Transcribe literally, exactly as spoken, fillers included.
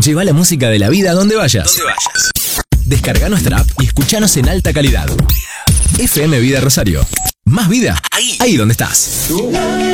Lleva la música de la vida donde vayas. Donde vayas. Descarga nuestra app y escuchanos en alta calidad. F M Vida Rosario. Más vida ahí, ahí donde estás.